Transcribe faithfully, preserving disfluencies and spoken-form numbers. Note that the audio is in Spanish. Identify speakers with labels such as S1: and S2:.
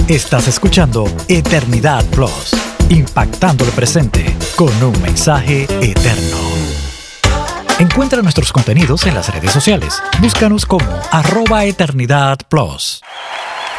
S1: Estás escuchando Eternidad Plus, impactando el presente con un mensaje eterno. Encuentra nuestros contenidos en las redes sociales. Búscanos como arroba Eternidad Plus.